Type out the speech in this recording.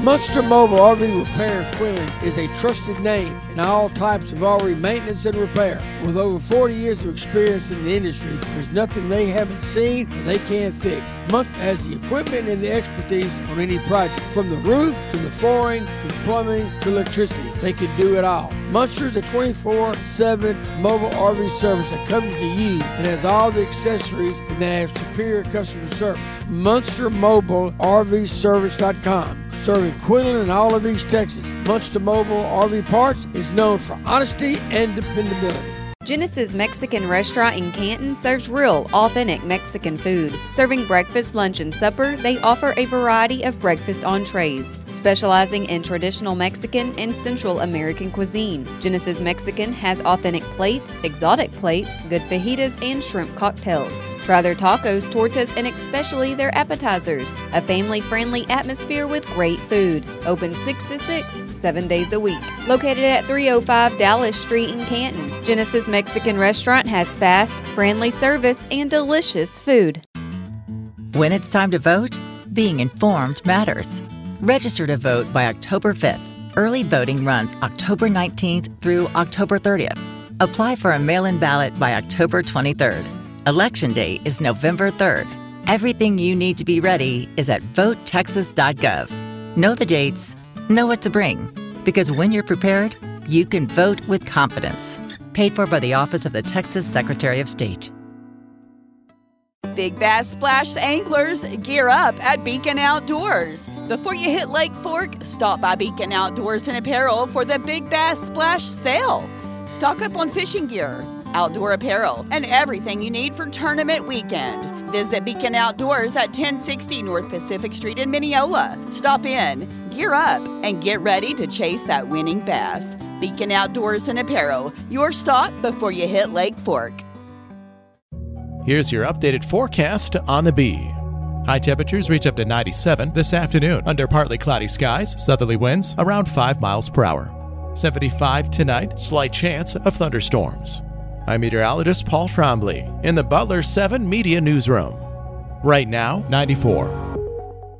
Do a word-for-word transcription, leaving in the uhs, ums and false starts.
Munster Mobile R V Repair in Quinlan is a trusted name in all types of R V maintenance and repair. With over forty years of experience in the industry, there's nothing they haven't seen or they can't fix. Munster has the equipment and the expertise on any project, from the roof to the flooring to the plumbing to electricity. They can do it all. Munster's a twenty-four seven mobile R V service that comes to you and has all the accessories and that have superior customer service. Munster Mobile R V Service dot com. Serving Quinlan and all of East Texas, Munster Mobile R V Parts is known for honesty and dependability. Genesis Mexican Restaurant in Canton serves real, authentic Mexican food. Serving breakfast, lunch, and supper, they offer a variety of breakfast entrees, specializing in traditional Mexican and Central American cuisine. Genesis Mexican has authentic plates, exotic plates, good fajitas, and shrimp cocktails. Try their tacos, tortas, and especially their appetizers. A family-friendly atmosphere with great food. Open six to six, seven days a week. Located at three oh five Dallas Street in Canton, Genesis Mexican Restaurant has fast, friendly service and delicious food. When it's time to vote, being informed matters. Register to vote by October fifth. Early voting runs October nineteenth through October thirtieth. Apply for a mail-in ballot by October twenty-third. Election day is November third. Everything you need to be ready is at vote texas dot gov. Know the dates, know what to bring, because when you're prepared, you can vote with confidence. Paid for by the Office of the Texas Secretary of State. Big Bass Splash anglers, gear up at Beacon Outdoors. Before you hit Lake Fork, stop by Beacon Outdoors and Apparel for the Big Bass Splash sale. Stock up on fishing gear, outdoor apparel, and everything you need for tournament weekend. Visit Beacon Outdoors at ten sixty North Pacific Street in Mineola. Stop in, gear up, and get ready to chase that winning bass. Beacon Outdoors and Apparel, your stop before you hit Lake Fork. Here's your updated forecast on the Bee. High temperatures reach up to ninety-seven this afternoon under partly cloudy skies, southerly winds around five miles per hour. seventy-five tonight, slight chance of thunderstorms. I'm meteorologist Paul Trombley in the Butler seven Media Newsroom. Right now, ninety-four.